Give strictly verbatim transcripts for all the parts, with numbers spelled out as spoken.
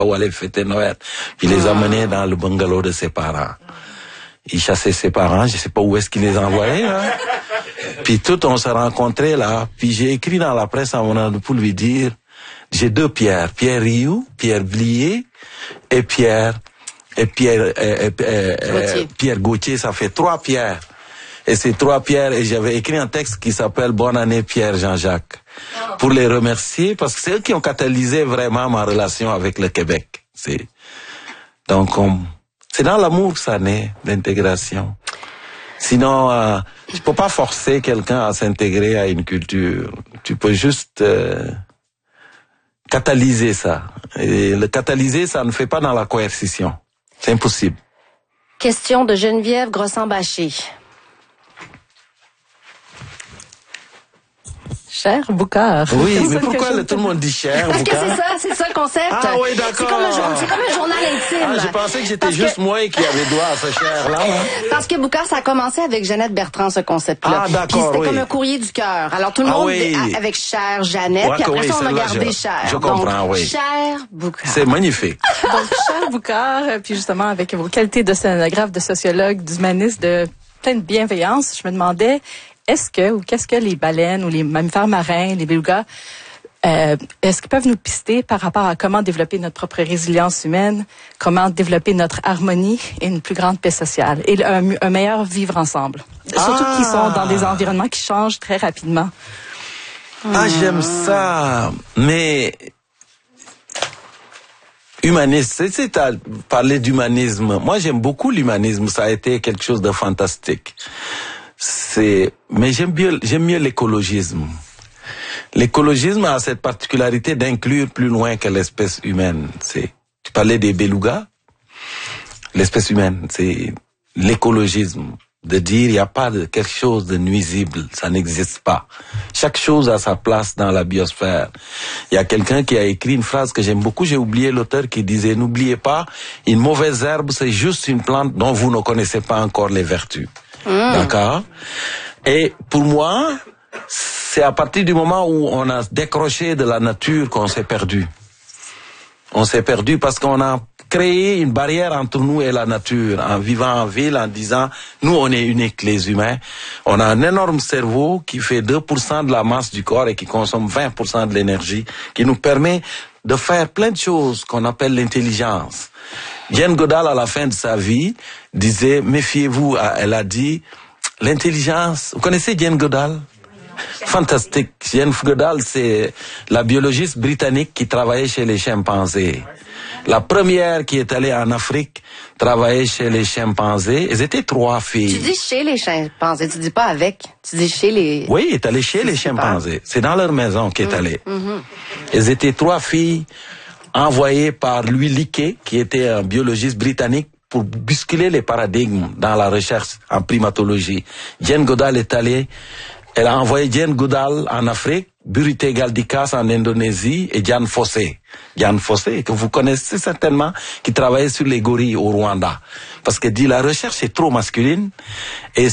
où aller fêter Noël. Puis il les emmenait dans le bungalow de ses parents. Il chassait ses parents, je sais pas où est-ce qu'il les envoyait, hein. Puis tout, on s'est rencontrés là. Puis j'ai écrit dans la presse en venant pour lui dire, j'ai deux Pierre, Pierre Rioux, Pierre Blier et Pierre et Pierre et, et, et, et, Pierre Gauthier. Ça fait trois Pierres. Et ces trois Pierres, et j'avais écrit un texte qui s'appelle Bonne année Pierre Jean-Jacques, pour les remercier parce que c'est eux qui ont catalysé vraiment ma relation avec le Québec. C'est donc on, c'est dans l'amour que ça naît, l'intégration. Sinon, euh, tu peux pas forcer quelqu'un à s'intégrer à une culture. Tu peux juste euh, catalyser ça. Et le catalyser, ça ne fait pas dans la coercition. C'est impossible. Question de Geneviève Grossan-Bachée. Cher Boucard. Oui, mais pourquoi le, tout le monde dit cher, Parce Boucard? que c'est ça, c'est ça le concept. Ah oui, d'accord. C'est comme un, c'est comme un journal intime. Ah, je pensais que j'étais Parce juste que... moi qui avait droit à ce cher-là. Hein? Parce que Boucard, ça a commencé avec Jeannette Bertrand, ce concept-là. Ah, d'accord, Puis c'était oui. comme un courrier du cœur. Alors tout le ah, monde, oui. avec cher Jeannette, ouais, puis après oui, ça, on a gardé je, cher. Je comprends, Donc, oui. Cher Boucard. C'est magnifique. Donc, cher Boucard, puis justement, avec vos qualités de scénographe, de sociologue, d'humaniste, de plein de bienveillance, je me demandais, est-ce que, ou qu'est-ce que les baleines, ou les mammifères marins, les belugas, Euh, est-ce qu'ils peuvent nous pister par rapport à comment développer notre propre résilience humaine, comment développer notre harmonie et une plus grande paix sociale et un, un meilleur vivre ensemble? Surtout ah. qu'ils sont dans des environnements qui changent très rapidement. Ah, j'aime ça. Mais humaniste, tu sais, t'as parlé d'humanisme. Moi, j'aime beaucoup l'humanisme. Ça a été quelque chose de fantastique. C'est, mais j'aime bien, j'aime mieux l'écologisme. L'écologisme a cette particularité d'inclure plus loin que l'espèce humaine. C'est, tu parlais des belugas, l'espèce humaine, c'est l'écologisme, de dire il n'y a pas de quelque chose de nuisible, ça n'existe pas. Chaque chose a sa place dans la biosphère. Il y a quelqu'un qui a écrit une phrase que j'aime beaucoup, j'ai oublié l'auteur, qui disait n'oubliez pas, une mauvaise herbe c'est juste une plante dont vous ne connaissez pas encore les vertus. Mmh. D'accord? Et pour moi, c'est à partir du moment où on a décroché de la nature qu'on s'est perdu. On s'est perdu parce qu'on a créé une barrière entre nous et la nature en vivant en ville, en disant nous on est uniques les humains. On a un énorme cerveau qui fait deux pour cent de la masse du corps et qui consomme vingt pour cent de l'énergie, qui nous permet de faire plein de choses qu'on appelle l'intelligence. Jane Goodall, à la fin de sa vie, disait méfiez-vous. Elle a dit l'intelligence. Vous connaissez Jane Goodall? Fantastique. Jane Goodall, c'est la biologiste britannique qui travaillait chez les chimpanzés. La première qui est allée en Afrique travailler chez les chimpanzés. Elles étaient trois filles. Tu dis chez les chimpanzés, tu dis pas avec. Tu dis chez les... Oui, elle est allée chez les chimpanzés. C'est dans leur maison qu'elle est allée. Mm-hmm. Elles étaient trois filles envoyées par Louis Leakey, qui était un biologiste britannique, pour bousculer les paradigmes dans la recherche en primatologie. Jane Goodall est allée. Elle a envoyé Jane Goodall en Afrique, Burite Galdikas en Indonésie et Jan Fossé. Jan Fossé, que vous connaissez certainement, qui travaillait sur les gorilles au Rwanda. Parce qu'elle dit la recherche est trop masculine et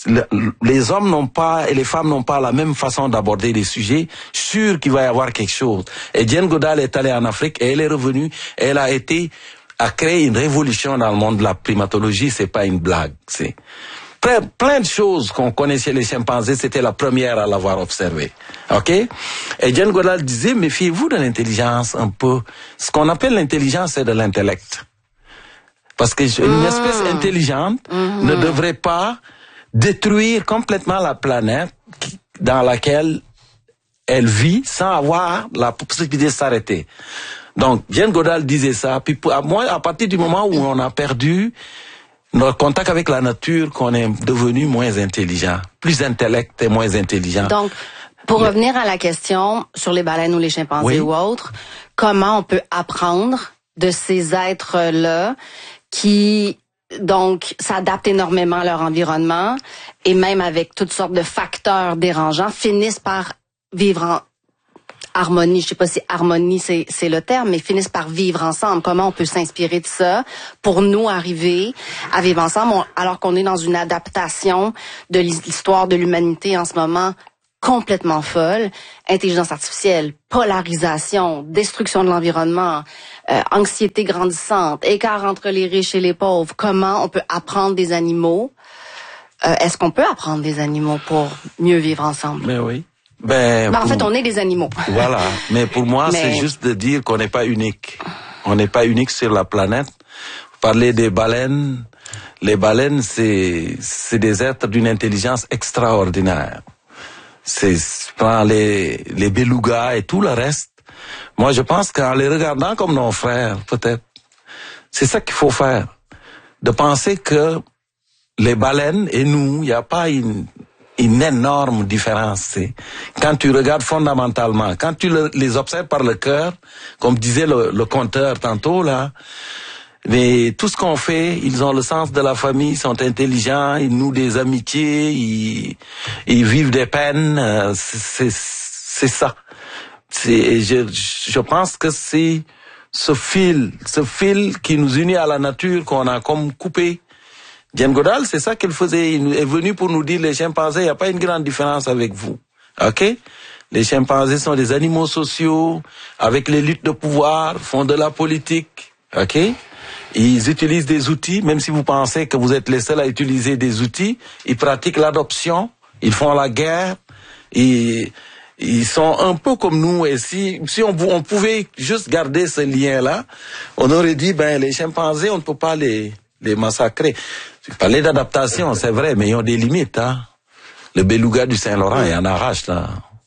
les hommes n'ont pas et les femmes n'ont pas la même façon d'aborder les sujets. Sûr qu'il va y avoir quelque chose. Et Jane Goodall est allée en Afrique et elle est revenue et elle a été à créer une révolution dans le monde de la primatologie. C'est pas une blague, c'est Plein, plein de choses qu'on connaissait les chimpanzés, c'était la première à l'avoir observé. OK? Et Jane Goodall disait, méfiez-vous de l'intelligence un peu. Ce qu'on appelle l'intelligence, c'est de l'intellect. Parce que une mmh. espèce intelligente mmh. ne devrait pas détruire complètement la planète dans laquelle elle vit sans avoir la possibilité de s'arrêter. Donc, Jane Goodall disait ça. Puis, à moi, à partir du moment où on a perdu notre contact avec la nature, qu'on est devenu moins intelligent, plus intellect et moins intelligent. Donc, pour Le... revenir à la question sur les baleines ou les chimpanzés oui. ou autres, comment on peut apprendre de ces êtres-là qui, donc, s'adaptent énormément à leur environnement et même avec toutes sortes de facteurs dérangeants, finissent par vivre en harmonie, je sais pas si harmonie c'est c'est le terme, mais finissent par vivre ensemble. Comment on peut s'inspirer de ça pour nous arriver à vivre ensemble on, alors qu'on est dans une adaptation de l'histoire de l'humanité en ce moment complètement folle, intelligence artificielle, polarisation, destruction de l'environnement, euh, anxiété grandissante, écart entre les riches et les pauvres, comment on peut apprendre des animaux? Euh, est-ce qu'on peut apprendre des animaux pour mieux vivre ensemble? Mais oui. Ben, ben en pour... fait, on est des animaux. Voilà. Mais pour moi, Mais... c'est juste de dire qu'on n'est pas unique. On n'est pas unique sur la planète. Vous parlez des baleines. Les baleines, c'est, c'est des êtres d'une intelligence extraordinaire. C'est, prends les, les belugas et tout le reste. Moi, je pense qu'en les regardant comme nos frères, peut-être, c'est ça qu'il faut faire. De penser que les baleines et nous, il n'y a pas une, une énorme différence. C'est, quand tu regardes fondamentalement, quand tu le, les observes par le cœur, comme disait le, le conteur tantôt, là, mais tout ce qu'on fait, ils ont le sens de la famille, ils sont intelligents, ils nouent des amitiés, ils, ils vivent des peines, c'est, c'est ça. C'est, je, je pense que c'est ce fil, ce fil qui nous unit à la nature qu'on a comme coupé. Jane Goodall, c'est ça qu'elle faisait. Il est venu pour nous dire, les chimpanzés, il n'y a pas une grande différence avec vous. OK? Les chimpanzés sont des animaux sociaux, avec les luttes de pouvoir, font de la politique. OK? Ils utilisent des outils, même si vous pensez que vous êtes les seuls à utiliser des outils. Ils pratiquent l'adoption, ils font la guerre, ils, ils sont un peu comme nous. Et si, si on, on pouvait juste garder ce lien-là, on aurait dit, ben, les chimpanzés, on ne peut pas les, les massacrer. Tu parlais d'adaptation, c'est vrai, mais ils ont des limites, hein. Le beluga du Saint-Laurent, il en arrache, là.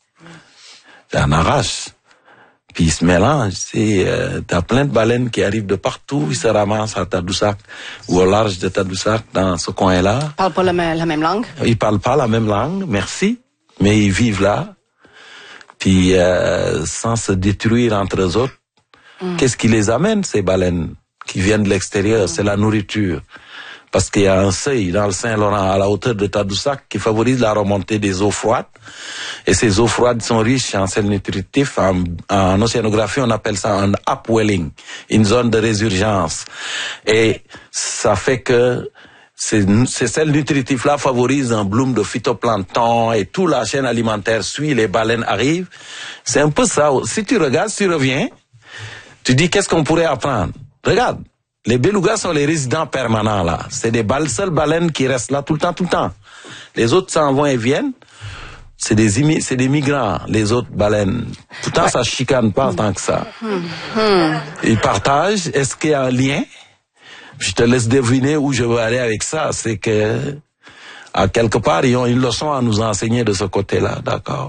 Il en arrache. Puis ils se mélangent, c'est, euh, t'as plein de baleines qui arrivent de partout, ils se ramassent à Tadoussac ou au large de Tadoussac, dans ce coin-là. Ils parlent pas la, même, la même langue? Ils parlent pas la même langue, merci, mais ils vivent là. Puis euh, sans se détruire entre eux autres. Mm. Qu'est-ce qui les amène, ces baleines qui viennent de l'extérieur? Mm. C'est la nourriture. Parce qu'il y a un seuil dans le Saint-Laurent à la hauteur de Tadoussac qui favorise la remontée des eaux froides. Et ces eaux froides sont riches en sels nutritifs. En, en océanographie, on appelle ça un upwelling, une zone de résurgence. Et ça fait que ces, ces sels nutritifs-là favorisent un bloom de phytoplancton et toute la chaîne alimentaire suit, les baleines arrivent. C'est un peu ça. Si tu regardes, si tu reviens, tu dis qu'est-ce qu'on pourrait apprendre? Regarde. Les belugas sont les résidents permanents, là. C'est des balles, seules baleines qui restent là tout le temps, tout le temps. Les autres s'en vont et viennent. C'est des immi- c'est des migrants, les autres baleines. Pourtant, ouais. Ça chicane pas tant que ça. Mm-hmm. Ils partagent. Est-ce qu'il y a un lien? Je te laisse deviner où je veux aller avec ça. C'est que, à quelque part, ils ont une leçon à nous enseigner de ce côté-là, d'accord?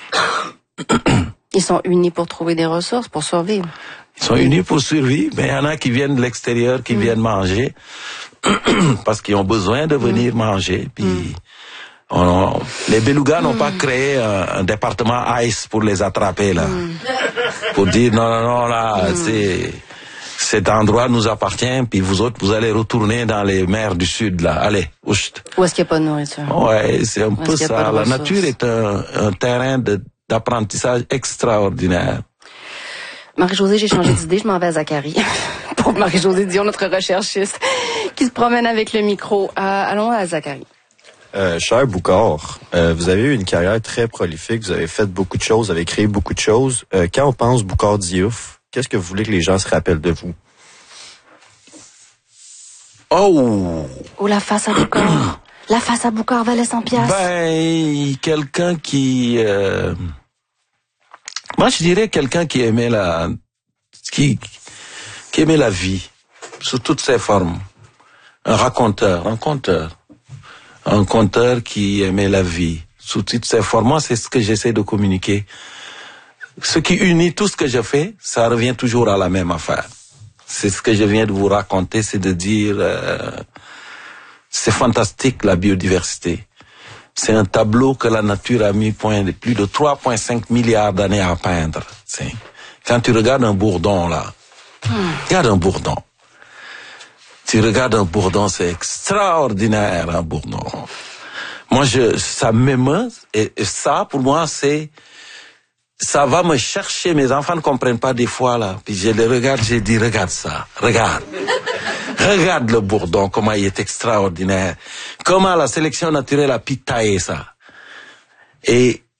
Ils sont unis pour trouver des ressources, pour survivre. Ils sont unis pour survivre, mais il y en a qui viennent de l'extérieur, qui mmh. viennent manger, parce qu'ils ont besoin de venir mmh. manger. Puis, mmh. on, les belugas mmh. n'ont pas créé un, un département ICE pour les attraper, là. Mmh. Pour dire, non, non, non, là, mmh. c'est, cet endroit nous appartient, puis vous autres, vous allez retourner dans les mers du Sud, là. Allez, oust. Où est-ce qu'il n'y a pas de nourriture? Ouais, c'est un peu ça. La nature est un, un terrain de, d'apprentissage extraordinaire. Marie-Josée, j'ai changé d'idée, je m'en vais à Zachary. Pour Marie-Josée Dion, notre recherchiste, qui se promène avec le micro. Euh, allons à Zachary. Euh, cher Boucard, euh, vous avez eu une carrière très prolifique, vous avez fait beaucoup de choses, vous avez créé beaucoup de choses. Euh, quand on pense Boucard Diouf, qu'est-ce que vous voulez que les gens se rappellent de vous? Oh! Oh, la face à Boucard. La face à Boucard valait cent piastres. Ben, quelqu'un qui... Euh... Moi, je dirais quelqu'un qui aimait la, qui, qui aimait la vie, sous toutes ses formes. Un raconteur, un conteur. Un conteur qui aimait la vie, sous toutes ses formes. Moi, c'est ce que j'essaie de communiquer. Ce qui unit tout ce que je fais, ça revient toujours à la même affaire. C'est ce que je viens de vous raconter, c'est de dire, euh, c'est fantastique, la biodiversité. C'est un tableau que la nature a mis point de plus de trois virgule cinq milliards d'années à peindre. C'est, quand tu regardes un bourdon, là, hmm. regarde un bourdon. Tu regardes un bourdon, c'est extraordinaire, un bourdon. Moi, je, ça m'émeut, et, et ça, pour moi, c'est, ça va me chercher. Mes enfants ne comprennent pas des fois, là. Puis je les regarde, j'ai dit, regarde ça, regarde. Regarde le bourdon, comment il est extraordinaire. Comment la sélection naturelle a pu tailler ça. Et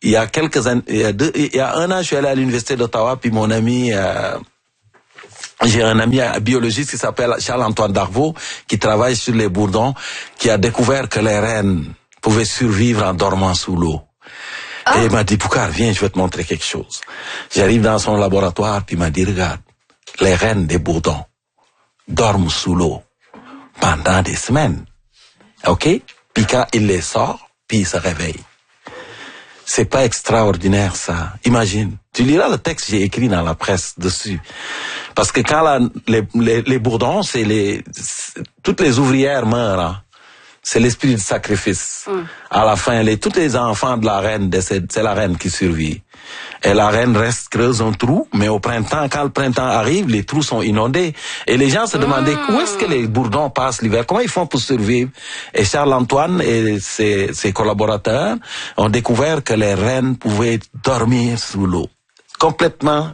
il y a quelques années, il y a, deux, il y a un an, je suis allé à l'université d'Ottawa, puis mon ami, euh, j'ai un ami biologiste qui s'appelle Charles-Antoine Darvaux, qui travaille sur les bourdons, qui a découvert que les rennes pouvaient survivre en dormant sous l'eau. Ah. Et il m'a dit, Boucard, viens, je vais te montrer quelque chose. J'arrive dans son laboratoire, puis il m'a dit, regarde, les rennes des bourdons dorment sous l'eau pendant des semaines. OK? Puis quand il les sort, puis ils se réveillent. C'est pas extraordinaire, ça. Imagine. Tu liras le texte que j'ai écrit dans la presse dessus. Parce que quand la, les, les, les bourdons, c'est les, c'est, toutes les ouvrières meurent, hein. C'est l'esprit de sacrifice. Mm. À la fin, les, tous les enfants de la reine décèdent, c'est la reine qui survit. Et la reine reste, creuse un trou, mais au printemps, quand le printemps arrive, les trous sont inondés. Et les gens se demandaient mmh. où est-ce que les bourdons passent l'hiver, comment ils font pour survivre. Et Charles-Antoine et ses, ses collaborateurs ont découvert que les rennes pouvaient dormir sous l'eau. Complètement.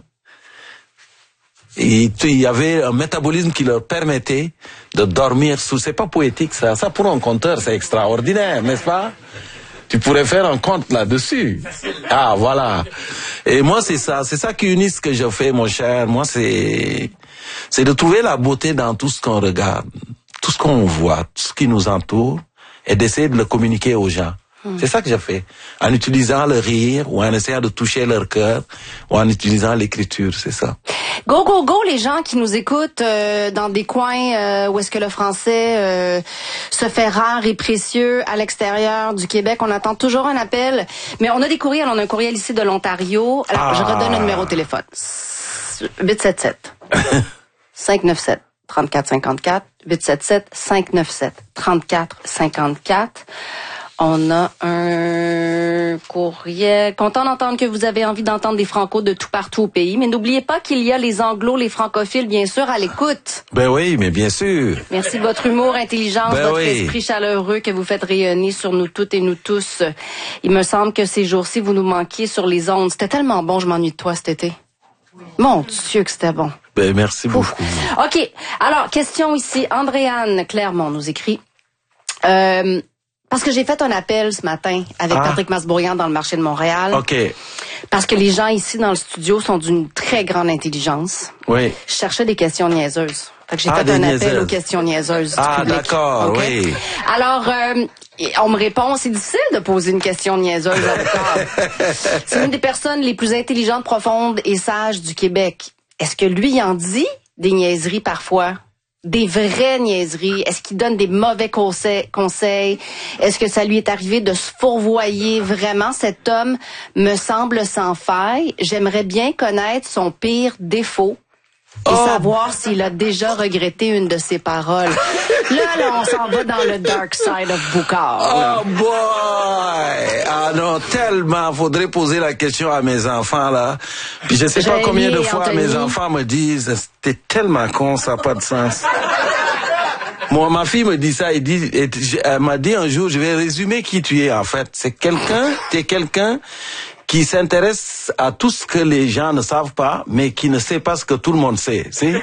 Et il y avait un métabolisme qui leur permettait de dormir sous. C'est pas poétique, ça. Ça, pour un conteur, c'est extraordinaire, n'est-ce pas? Tu pourrais faire un conte là-dessus. Ah, voilà. Et moi, c'est ça. C'est ça qui unit ce que je fais, mon cher. Moi, c'est, c'est de trouver la beauté dans tout ce qu'on regarde, tout ce qu'on voit, tout ce qui nous entoure, et d'essayer de le communiquer aux gens. Mmh. C'est ça que je fais. En utilisant le rire, ou en essayant de toucher leur cœur, ou en utilisant l'écriture, c'est ça. Go, go, go, les gens qui nous écoutent euh, dans des coins euh, où est-ce que le français euh, se fait rare et précieux à l'extérieur du Québec. On attend toujours un appel. Mais on a des courriels. On a un courriel ici de l'Ontario. Alors, ah. je redonne le numéro de téléphone. huit sept sept, cinq neuf sept, trois quatre cinq quatre. huit sept sept, cinq neuf sept, trois quatre cinq quatre. On a un courriel. Content d'entendre que vous avez envie d'entendre des francos de tout partout au pays. Mais n'oubliez pas qu'il y a les anglos, les francophiles, bien sûr, à l'écoute. Ben oui, mais bien sûr. Merci de votre humour, intelligence, ben votre oui. esprit chaleureux que vous faites rayonner sur nous toutes et nous tous. Il me semble que ces jours-ci, vous nous manquiez sur les ondes. C'était tellement bon, je m'ennuie de toi cet été. Oui. Mon Dieu que c'était bon. Ben merci Ouf. beaucoup. OK. Alors, question ici. Andréane Clermont nous écrit. Euh... Parce que j'ai fait un appel ce matin avec ah. Patrick Masbourian dans le marché de Montréal. OK. Parce que les gens ici dans le studio sont d'une très grande intelligence. Oui. Je cherchais des questions niaiseuses. Fait que j'ai ah, fait un niaiseuses. appel aux questions niaiseuses ah, du public. Ah, d'accord, okay? oui. Alors, euh, on me répond, c'est difficile de poser une question niaiseuse à Boucard. C'est une des personnes les plus intelligentes, profondes et sages du Québec. Est-ce que lui, il en dit des niaiseries parfois? Des vraies niaiseries? Est-ce qu'il donne des mauvais conseils? conseils? Est-ce que ça lui est arrivé de se fourvoyer vraiment? Cet homme me semble sans faille. J'aimerais bien connaître son pire défaut et oh. savoir s'il a déjà regretté une de ses paroles. Là, là, on s'en va dans le dark side of Boucard. Oh boy! Ah non, tellement. Faudrait poser la question à mes enfants, là. Puis je sais J'ai pas combien de fois Anthony. Mes enfants me disent, t'es tellement con, ça n'a pas de sens. Moi, ma fille me dit ça, elle, dit, elle m'a dit un jour, je vais résumer qui tu es, en fait. C'est quelqu'un, t'es quelqu'un qui s'intéresse à tout ce que les gens ne savent pas, mais qui ne sait pas ce que tout le monde sait. C'est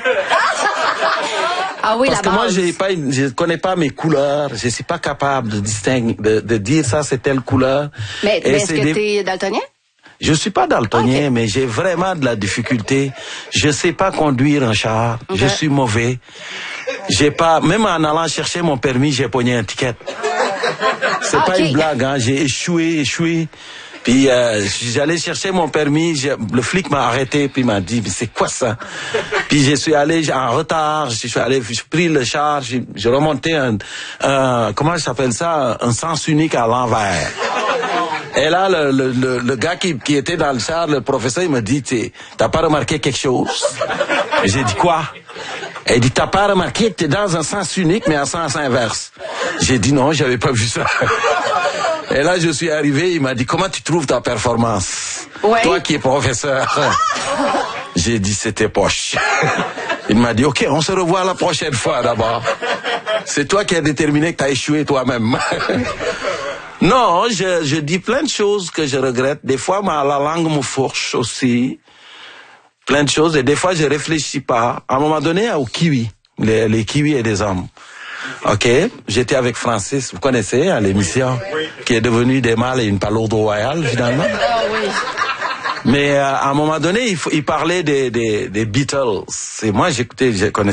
ah oui, Parce la que base. moi, j'ai pas, je connais pas mes couleurs, je suis pas capable de distinguer, de, de dire ça c'est telle couleur. Mais, mais est-ce que des... t'es daltonien? Je suis pas daltonien, okay. mais j'ai vraiment de la difficulté. Je sais pas conduire un char, okay. je suis mauvais. J'ai pas, même en allant chercher mon permis, j'ai pogné un ticket. C'est okay. pas une blague, hein, j'ai échoué, échoué. Puis euh, j'allais chercher mon permis, je, le flic m'a arrêté, puis m'a dit, mais c'est quoi ça? Puis je suis allé en retard, je suis allé, j'ai pris le char, j'ai, j'ai remonté un, un, comment ça s'appelle ça, un sens unique à l'envers. Et là, le, le, le, le gars qui, qui était dans le char, le professeur, il me dit, t'as pas remarqué quelque chose? Et j'ai dit quoi? Et il dit, t'as pas remarqué que t'es dans un sens unique, mais en sens inverse? J'ai dit non, j'avais pas vu ça. Et là, je suis arrivé, il m'a dit, comment tu trouves ta performance? Ouais. Toi qui es professeur. J'ai dit, c'était poche. Il m'a dit, ok, on se revoit la prochaine fois d'abord. C'est toi qui as déterminé que tu as échoué toi-même. Non, je, je dis plein de choses que je regrette. Des fois, ma, la langue me fourche aussi. Plein de choses. Et des fois, je réfléchis pas. À un moment donné, au kiwi. Les, les kiwis et des hommes. Ok, j'étais avec Francis, vous connaissez, à l'émission, qui est devenue des mâles et une palourde royale, finalement. Ah oui. Mais euh, à un moment donné, il, il parlait des, des, des Beatles. Et moi, j'écoutais, je connaissais